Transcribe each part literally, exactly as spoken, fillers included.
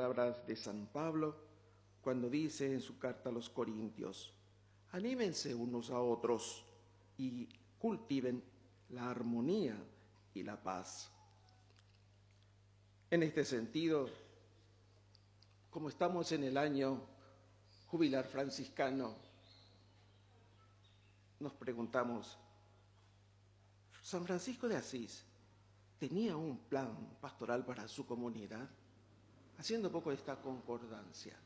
palabras de San Pablo cuando dice en su carta a los Corintios: anímense unos a otros y cultiven la armonía y la paz. En este sentido, como estamos en el año jubilar franciscano, nos preguntamos, ¿San Francisco de Asís tenía un plan pastoral para su comunidad? Haciendo poco esta concordancia.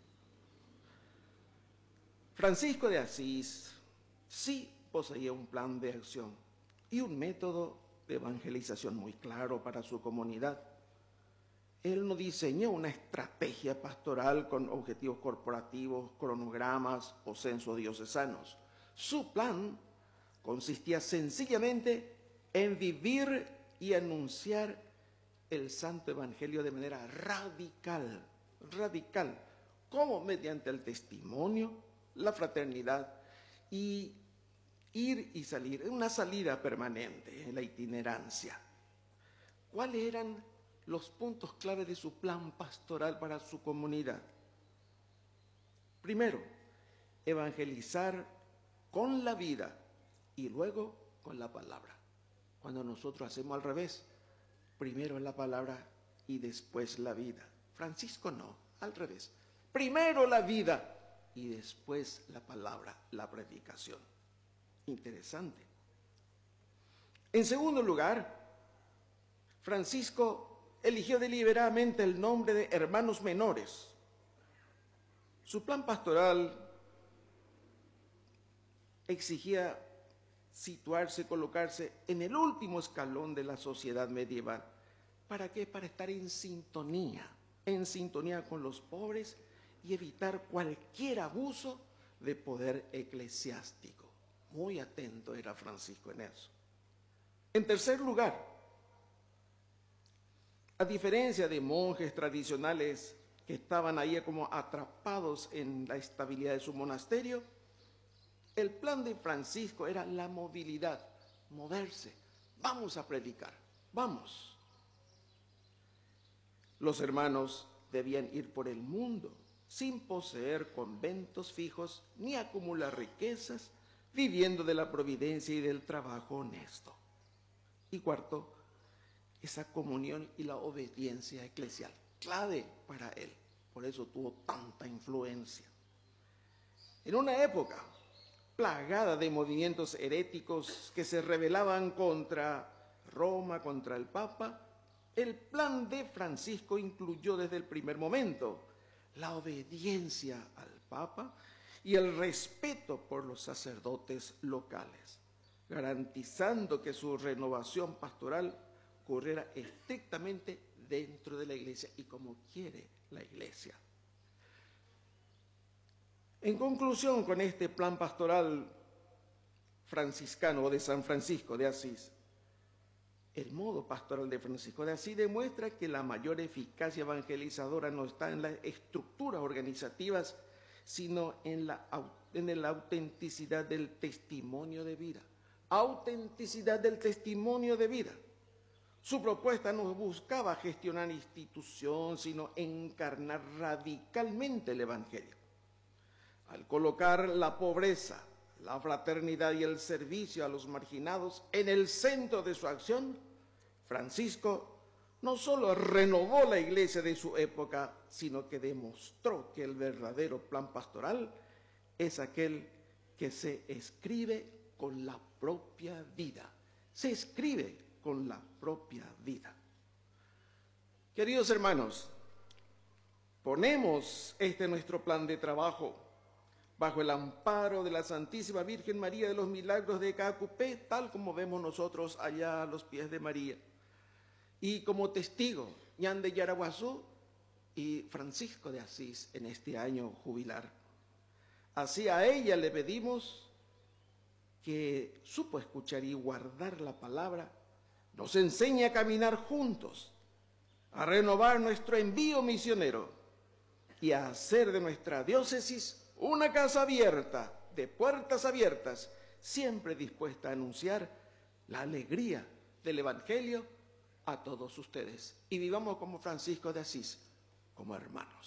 Francisco de Asís sí poseía un plan de acción y un método de evangelización muy claro para su comunidad. Él no diseñó una estrategia pastoral con objetivos corporativos, cronogramas o censos diocesanos. Su plan consistía sencillamente en vivir y anunciar el Santo Evangelio de manera radical, radical, como mediante el testimonio, la fraternidad y ir y salir, una salida permanente en la itinerancia. ¿Cuáles eran los puntos clave de su plan pastoral para su comunidad? Primero, evangelizar con la vida y luego con la palabra. Cuando nosotros hacemos al revés, primero la palabra y después la vida. Francisco no, al revés. Primero la vida y después la palabra, la predicación. Interesante. En segundo lugar, Francisco eligió deliberadamente el nombre de hermanos menores. Su plan pastoral exigía situarse, colocarse en el último escalón de la sociedad medieval. ¿Para qué? Para estar en sintonía, en sintonía con los pobres y evitar cualquier abuso de poder eclesiástico. Muy atento era Francisco en eso. En tercer lugar, a diferencia de monjes tradicionales que estaban ahí como atrapados en la estabilidad de su monasterio, el plan de Francisco era la movilidad, moverse. Vamos a predicar, vamos. Los hermanos debían ir por el mundo sin poseer conventos fijos ni acumular riquezas, viviendo de la providencia y del trabajo honesto. Y cuarto, esa comunión y la obediencia eclesial, clave para él. Por eso tuvo tanta influencia. En una época plagada de movimientos heréticos que se rebelaban contra Roma, contra el Papa, el plan de Francisco incluyó desde el primer momento la obediencia al Papa y el respeto por los sacerdotes locales, garantizando que su renovación pastoral ocurriera estrictamente dentro de la Iglesia y como quiere la Iglesia. En conclusión, con este plan pastoral franciscano o de San Francisco de Asís, el modo pastoral de Francisco de Asís demuestra que la mayor eficacia evangelizadora no está en las estructuras organizativas, sino en la, en la autenticidad del testimonio de vida. Autenticidad del testimonio de vida. Su propuesta no buscaba gestionar institución, sino encarnar radicalmente el Evangelio. Al colocar la pobreza, la fraternidad y el servicio a los marginados en el centro de su acción, Francisco no solo renovó la iglesia de su época, sino que demostró que el verdadero plan pastoral es aquel que se escribe con la propia vida. Se escribe con la propia vida. Queridos hermanos, ponemos este nuestro plan de trabajo bajo el amparo de la Santísima Virgen María de los Milagros de Cacupé, tal como vemos nosotros allá a los pies de María. Y como testigo, Ñan de Yaraguazú y Francisco de Asís en este año jubilar. Así a ella le pedimos que supo escuchar y guardar la palabra, nos enseñe a caminar juntos, a renovar nuestro envío misionero y a hacer de nuestra diócesis una casa abierta, de puertas abiertas, siempre dispuesta a anunciar la alegría del Evangelio a todos ustedes. Y vivamos como Francisco de Asís, como hermanos.